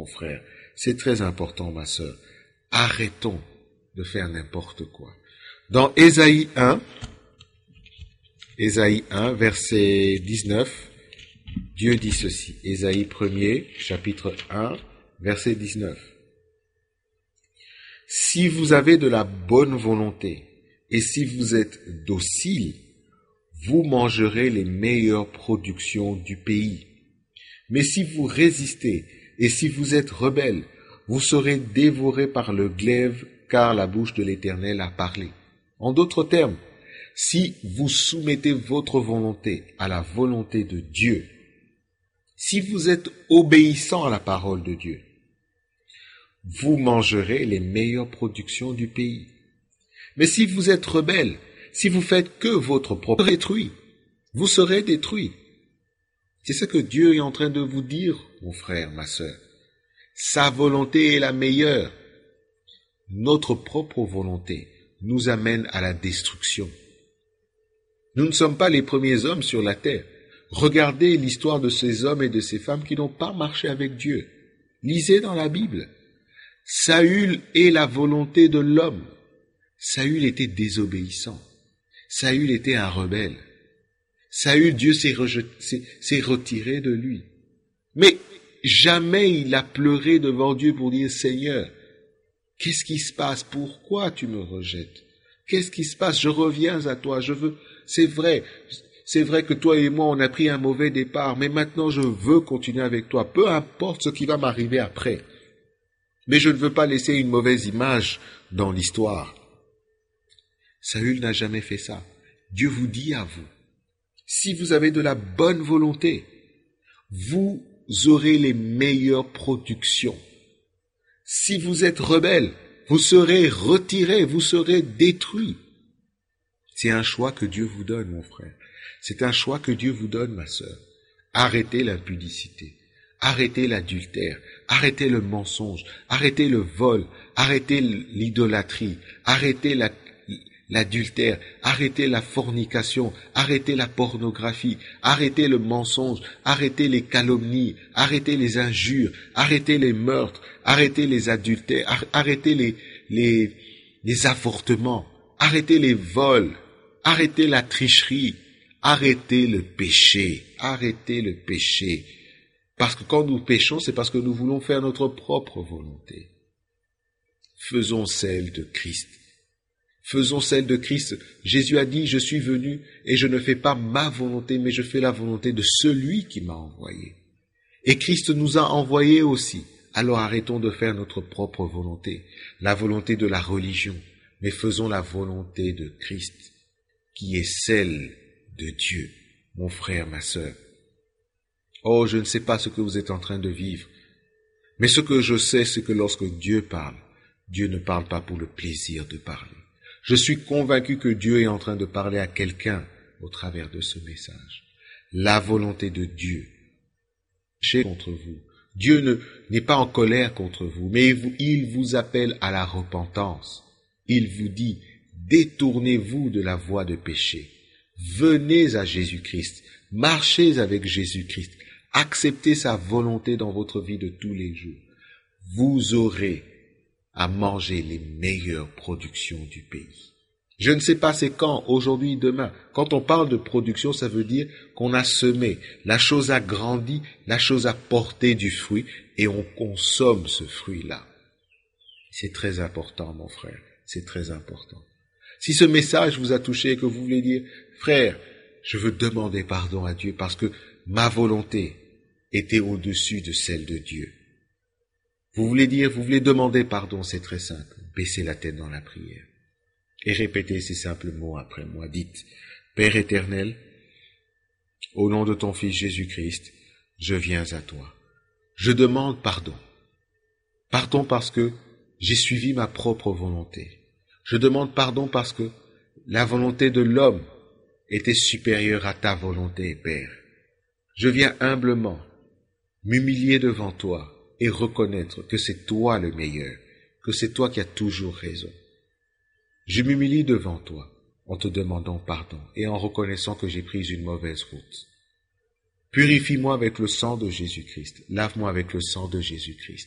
frère. C'est très important, ma sœur. Arrêtons de faire n'importe quoi. Dans Ésaïe 1, verset 19, Dieu dit ceci. Ésaïe 1er, chapitre 1, verset 19. Si vous avez de la bonne volonté et si vous êtes docile, vous mangerez les meilleures productions du pays. Mais si vous résistez et si vous êtes rebelles, vous serez dévorés par le glaive, car la bouche de l'Éternel a parlé. En d'autres termes, si vous soumettez votre volonté à la volonté de Dieu, si vous êtes obéissant à la parole de Dieu, vous mangerez les meilleures productions du pays. Mais si vous êtes rebelle, si vous faites que votre propre détruit, vous serez détruit. C'est ce que Dieu est en train de vous dire, mon frère, ma sœur. Sa volonté est la meilleure. Notre propre volonté nous amène à la destruction. Nous ne sommes pas les premiers hommes sur la terre. Regardez l'histoire de ces hommes et de ces femmes qui n'ont pas marché avec Dieu. Lisez dans la Bible. Saül est la volonté de l'homme. Saül était désobéissant. Saül était un rebelle. Saül, Dieu s'est retiré de lui. Mais jamais il a pleuré devant Dieu pour dire, Seigneur, qu'est-ce qui se passe? Pourquoi tu me rejettes? Qu'est-ce qui se passe? Je reviens à toi. C'est vrai que toi et moi, on a pris un mauvais départ, mais maintenant je veux continuer avec toi. Peu importe ce qui va m'arriver après. Mais je ne veux pas laisser une mauvaise image dans l'histoire. Saül n'a jamais fait ça. Dieu vous dit à vous, si vous avez de la bonne volonté, vous aurez les meilleures productions. Si vous êtes rebelle, vous serez retiré, vous serez détruit. C'est un choix que Dieu vous donne, mon frère. C'est un choix que Dieu vous donne, ma sœur. Arrêtez l'impudicité, arrêtez l'adultère, arrêtez le mensonge, arrêtez le vol, arrêtez l'idolâtrie, arrêtez l'adultère, arrêtez la fornication, arrêtez la pornographie, arrêtez le mensonge, arrêtez les calomnies, arrêtez les injures, arrêtez les meurtres, arrêtez les adultères, arrêtez les avortements, arrêtez les vols, arrêtez la tricherie, arrêtez le péché, arrêtez le péché. Parce que quand nous péchons, c'est parce que nous voulons faire notre propre volonté. Faisons celle de Christ. Faisons celle de Christ. Jésus a dit, je suis venu et je ne fais pas ma volonté, mais je fais la volonté de celui qui m'a envoyé. Et Christ nous a envoyés aussi. Alors arrêtons de faire notre propre volonté, la volonté de la religion, mais faisons la volonté de Christ, qui est celle de Dieu, mon frère, ma sœur. Oh, je ne sais pas ce que vous êtes en train de vivre, mais ce que je sais, c'est que lorsque Dieu parle, Dieu ne parle pas pour le plaisir de parler. Je suis convaincu que Dieu est en train de parler à quelqu'un au travers de ce message. La volonté de Dieu contre vous. Dieu n'est pas en colère contre vous, mais il vous appelle à la repentance. Il vous dit, détournez-vous de la voie de péché. Venez à Jésus-Christ. Marchez avec Jésus-Christ. Acceptez sa volonté dans votre vie de tous les jours. Vous aurez à manger les meilleures productions du pays. Je ne sais pas c'est quand, aujourd'hui, demain. Quand on parle de production, ça veut dire qu'on a semé, la chose a grandi, la chose a porté du fruit et on consomme ce fruit-là. C'est très important, mon frère, c'est très important. Si ce message vous a touché et que vous voulez dire, frère, je veux demander pardon à Dieu parce que ma volonté était au-dessus de celle de Dieu. Vous voulez demander pardon, c'est très simple. Baissez la tête dans la prière. Et répétez ces simples mots après moi. Dites, Père éternel, au nom de ton Fils Jésus-Christ, je viens à toi. Je demande pardon. Pardon parce que j'ai suivi ma propre volonté. Je demande pardon parce que la volonté de l'homme était supérieure à ta volonté, Père. Je viens humblement m'humilier devant toi et reconnaître que c'est toi le meilleur, que c'est toi qui as toujours raison. Je m'humilie devant toi en te demandant pardon et en reconnaissant que j'ai pris une mauvaise route. Purifie-moi avec le sang de Jésus-Christ, lave-moi avec le sang de Jésus-Christ.